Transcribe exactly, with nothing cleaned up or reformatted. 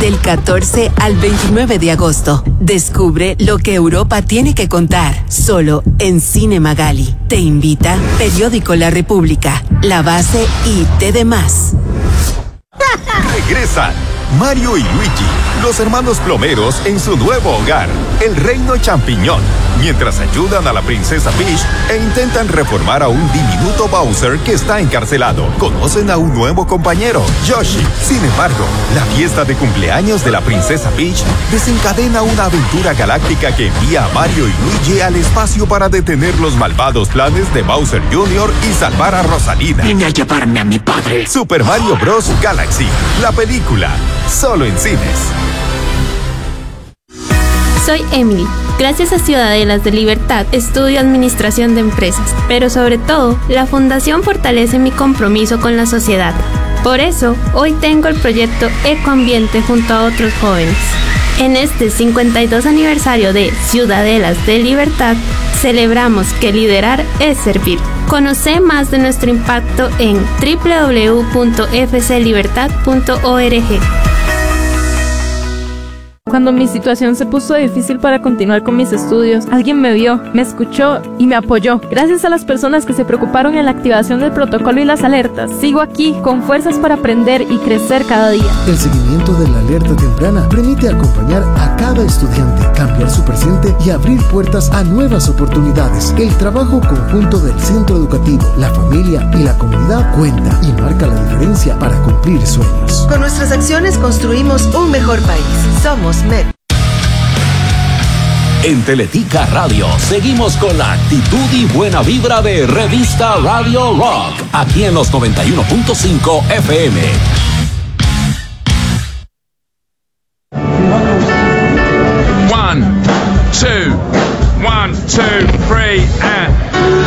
del catorce al veintinueve de agosto. Descubre lo que Europa tiene que contar, solo en Cine Magali. Te invita Periódico La República, La Base y T D más. Regresan Mario y Luigi, los hermanos plomeros en su nuevo hogar, el Reino Champiñón, mientras ayudan a la princesa Peach e intentan reformar a un diminuto Bowser que está encarcelado. Conocen a un nuevo compañero, Yoshi. Sin embargo, la fiesta de cumpleaños de la princesa Peach desencadena una aventura galáctica que envía a Mario y Luigi al espacio para detener los malvados planes de Bowser junior y salvar a Rosalina. Vine a llevarme a mi padre. Super Mario Bros. Galaxy, la película, solo en cines. Soy Emily. Gracias a Ciudadelas de Libertad estudio Administración de Empresas, pero sobre todo, la Fundación fortalece mi compromiso con la sociedad. Por eso, hoy tengo el proyecto Ecoambiente junto a otros jóvenes. En este cincuenta y dos aniversario de Ciudadelas de Libertad, celebramos que liderar es servir. Conoce más de nuestro impacto en doble u doble u doble u punto f c libertad punto org. Cuando mi situación se puso difícil para continuar con mis estudios, alguien me vio, me escuchó y me apoyó. Gracias a las personas que se preocuparon en la activación del protocolo y las alertas, sigo aquí con fuerzas para aprender y crecer cada día. El seguimiento de la alerta temprana permite acompañar a cada estudiante, cambiar su presente y abrir puertas a nuevas oportunidades. El trabajo conjunto del centro educativo, la familia y la comunidad cuenta y marca la diferencia para cumplir sueños. Con nuestras acciones construimos un mejor país. Somos M E P. En Teletica Radio seguimos con la actitud y buena vibra de Revista Radio Rock, aquí en los noventa y uno punto cinco F M. One, two, one, two, three, and